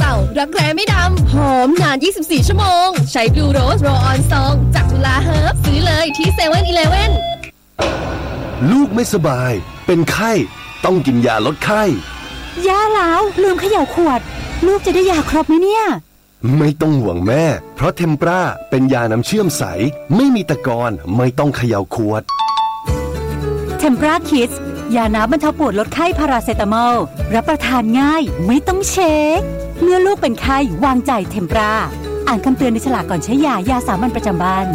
เก่ารักแร้ไม่ดำหอมนาน24ชั่วโมงใช้ Blue Rose Roll On Song จากจุฬาเฮิร์บซื้อเลยที่ 7-Eleven ลูกไม่สบายเป็นไข้ต้องกินยาลดไข้ย่าแล้วลืมเขย่าขวดลูกจะได้ยาครบไหมเนี่ยไม่ต้องห่วงแม่เพราะเทมปราเป็นยาน้ำเชื่อมใสไม่มีตะกอนไม่ต้องเขย่าขวดเทมปราคิดยาน้ำบรรเทาปวดลดไข้พาราเซตามอลรับประทานง่ายไม่ต้องเช็คเมื่อลูกเป็นไข้วางใจเทมปราอ่านคำเตือนในฉลากก่อนใช้ยาสามัญประจำบ้าน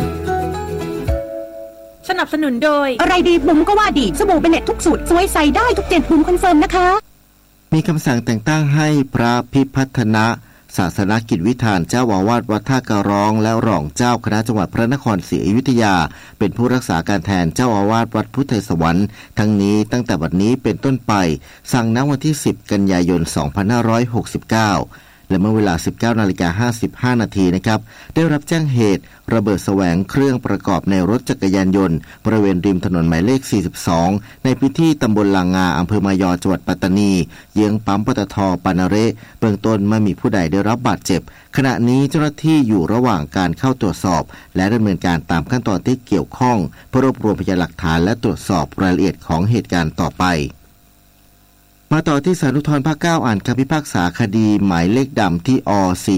สนับสนุนโดยอะไรดีบุ๋มก็ว่าดีสบู่เป็นเน็ตทุกสูตรสวยใสได้ทุกเจนบุ๋มคอนเฟิร์มนะคะมีคำสั่งแต่งตั้งให้พระพิพัฒนะศาสนกิจวิธานเจ้าอาวาสวัดท่าการร้องและรองเจ้าคณะจังหวัดพระนครศรีอยุธยาเป็นผู้รักษาการแทนเจ้าอาวาสวัดพุทธสวรรค์ทั้งนี้ตั้งแต่บัดนี้เป็นต้นไปสั่งณวันที่10กันยายน2569และเมื่อเวลา 19:55 นาทีนะครับได้รับแจ้งเหตุระเบิดแสวงเครื่องประกอบในรถจักรยานยนต์บริเวณริมถนนหมายเลข42ในพื้นที่ตำบลลางงาอำเภอมายอจังหวัดปัตตานีเยื้องปั๊มปตท.ปานาเระเบื้องต้นไม่มีผู้ใดได้รับบาดเจ็บขณะนี้เจ้าหน้าที่อยู่ระหว่างการเข้าตรวจสอบและดำเนินการตามขั้นตอนที่เกี่ยวข้องเพื่อรวบรวมพยานหลักฐานและตรวจสอบรายละเอียดของเหตุการณ์ต่อไปมาต่อที่ศาลอุทธรณ์ภาค 9 อ่านคำพิพากษาคดีหมายเลขดำที่อ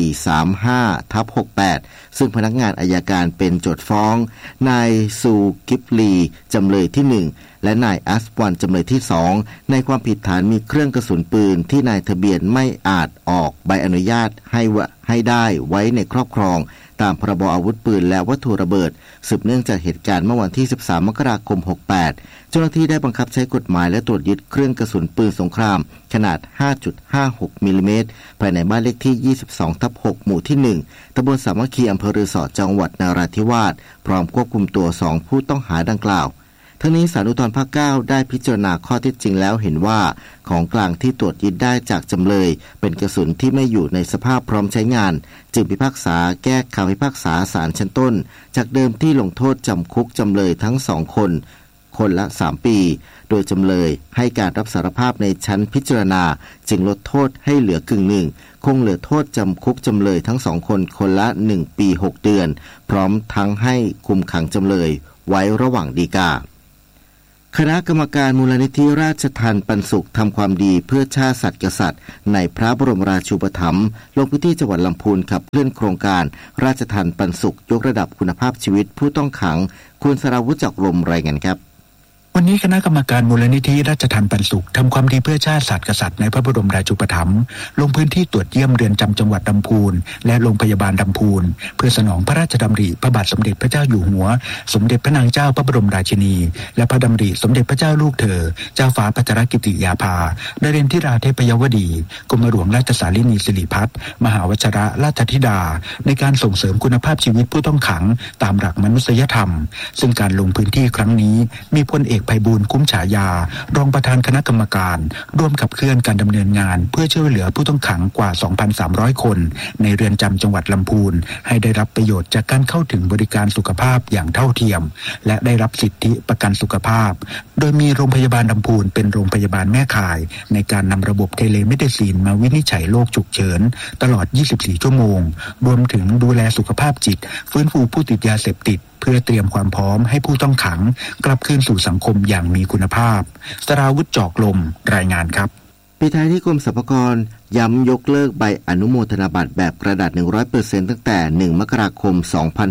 435/68ซึ่งพนักงานอัยการเป็นโจทก์ฟ้องนายซูกิฟลีจำเลยที่1และนายอัสวันจำเลยที่2ในความผิดฐานมีเครื่องกระสุนปืนที่นายทะเบียนไม่อาจออกใบอนุญาตให้ได้ไว้ในครอบครองตามพรบอาวุธปืนและวัตถุระเบิดสืบเนื่องจากเหตุการณ์เมื่อวันที่13มกราคม68เจ้าหน้าที่ได้บังคับใช้กฎหมายและตรวจยึดเครื่องกระสุนปืนสงครามขนาด 5.56 มิลลิเมตรภายในบ้านเลขที่22/6หมู่ที่1ตำบลสามัคคีอำเภอรือสอจังหวัดนราธิวาสพร้อมควบคุมตัว2ผู้ต้องหาดังกล่าวทั้งนี้ศาลอุทธรณ์ภาค 9 ได้พิจารณาข้อเท็จจริงแล้วเห็นว่าของกลางที่ตรวจยึดได้จากจำเลยเป็นกระสุนที่ไม่อยู่ในสภาพพร้อมใช้งานจึงพิพากษาแก้คำพิพากษาศาลชั้นต้นจากเดิมที่ลงโทษจำคุกจำเลยทั้ง2คนละ3ปีโดยจำเลยให้การรับสารภาพในชั้นพิจารณาจึงลดโทษให้เหลือกึ่งหนึ่งคงเหลือโทษจำคุกจำเลยทั้ง2คนคนละ1ปี6เดือนพร้อมทั้งให้คุมขังจำเลยไว้ระหว่างฎีกาคณะกรรมการมูลนิธิราชทัณฑ์ปันสุขทำความดีเพื่อชาติสัตว์กษัตริย์ในพระบรมราชูปถัมภ์ลงพื้นที่จังหวัดลำพูนขับเคลื่อนโครงการราชทัณฑ์ปันสุขยกระดับคุณภาพชีวิตผู้ต้องขังคุณสราวุฒิจักรลมรายงานครับวันนี้คณะกรรมการมูลนิธิราชทัณฑ์ปันสุขทำความดีเพื่อชาติศาสตร์กษัตริย์ในพระบรมราชูปถัมภ์ลงพื้นที่ตรวจเยี่ยมเรือนจำจังหวัดลำพูนและโรงพยาบาลลำพูนเพื่อสนองพระราชดำริพระบาทสมเด็จพระเจ้าอยู่หัวสมเด็จพระนางเจ้าพระบรมราชินีและพระดำริสมเด็จพระเจ้าลูกเธอเจ้าฟ้าพัชรกิติยาภานเรนทิราเทพยวดีกรมหลวงราชสารินีสิริพัฒน์มหาวชรราชธิดาในการส่งเสริมคุณภาพชีวิตผู้ต้องขังตามหลักมนุษยธรรมซึ่งการลงพื้นที่ครั้งนี้มีพลเอกไพบูลย์คุ้มฉายารองประธานคณะกรรมการร่วมขับเคลื่อนการดำเนินงานเพื่อช่วยเหลือผู้ต้องขังกว่า 2,300 คนในเรือนจำจังหวัดลำพูนให้ได้รับประโยชน์จากการเข้าถึงบริการสุขภาพอย่างเท่าเทียมและได้รับสิทธิประกันสุขภาพโดยมีโรงพยาบาลลำพูนเป็นโรงพยาบาลแม่ข่ายในการนำระบบเทเลเมดิซีนมาวินิจฉัยโรคฉุกเฉินตลอด 24 ชั่วโมงรวมถึงดูแลสุขภาพจิตฟื้นฟูผู้ติดยาเสพติดเพื่อเตรียมความพร้อมให้ผู้ต้องขังกลับคืนสู่สังคมอย่างมีคุณภาพสราวุฒิจอกลมรายงานครับปิดท้ายที่กรมสรรพากรย้ำยกเลิกใบอนุโมทนาบัตรแบบกระดาษ 100% ตั้งแต่1มกราคม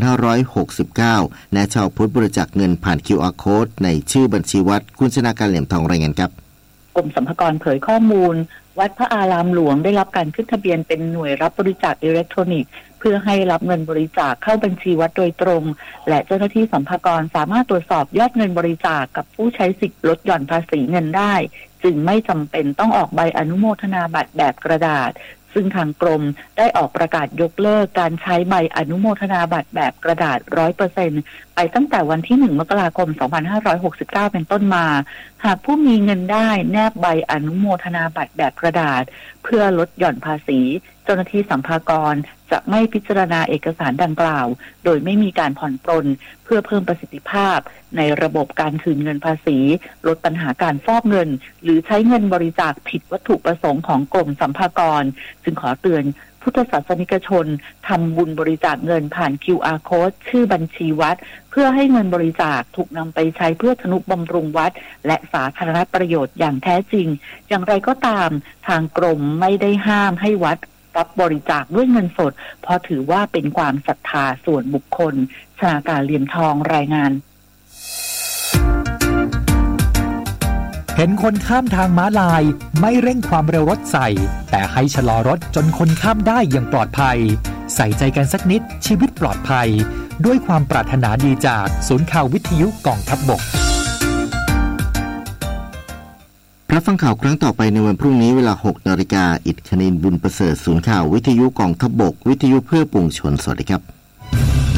2569และชาวพุทธบริจาคเงินผ่าน QR Code ในชื่อบัญชีวัดคุณชนาการเหลี่ยมทองรายงานครับกรมสรรพากรเผยข้อมูลวัดพระอารามหลวงได้รับการขึ้นทะเบียนเป็นหน่วยรับบริจาคอิเล็กทรอนิกส์เพื่อให้รับเงินบริจาคเข้าบัญชีวัดโดยตรงและเจ้าหน้าที่สรรพากรสามารถตรวจสอบยอดเงินบริจาคกับผู้ใช้สิทธิ์ลดหย่อนภาษีเงินได้จึงไม่จำเป็นต้องออกใบอนุโมทนาบัตรแบบกระดาษซึ่งทางกรมได้ออกประกาศยกเลิกการใช้ใบอนุโมทนาบัตรแบบกระดาษ 100% ไปไปตั้งแต่วันที่1 มกราคม 2569 เป็นต้นมาหากผู้มีเงินได้แนบใบอนุโมทนาบัตรแบบกระดาษเพื่อลดหย่อนภาษีเจ้าหน้าที่สรรพากรจะไม่พิจารณาเอกสารดังกล่าวโดยไม่มีการผ่อนปรนเพื่อเพิ่มประสิทธิภาพในระบบการคืนเงินภาษีลดปัญหาการฟอกเงินหรือใช้เงินบริจาคผิดวัตถุประสงค์ของกรมสรรพากรจึงขอเตือนพุทธศาสนิกชนทำบุญบริจาคเงินผ่าน QR Code ชื่อบัญชีวัดเพื่อให้เงินบริจาคถูกนำไปใช้เพื่อทนุบำรุงวัดและสาธารณประโยชน์อย่างแท้จริงอย่างไรก็ตามทางกรมไม่ได้ห้ามให้วัดรับบริจาคด้วยเงินสดเพราะถือว่าเป็นความศรัทธาส่วนบุคคลชนาการเหรียญทองรายงานเห็นคนข้ามทางม้าลายไม่เร่งความเร็วรถใส่แต่ให้ชะลอรถจนคนข้ามได้อย่างปลอดภัยใส่ใจกันสักนิดชีวิตปลอดภัยด้วยความปรารถนาดีจากศูนย์ข่าววิทยุกองทัพบกรับฟังข่าวครั้งต่อไปในวันพรุ่งนี้เวลา 6 นาฬิกาอิฐคณินบุญประเสริฐศูนย์ข่าววิทยุกองทัพบกวิทยุเพื่อปวงชนสวัสดีครับ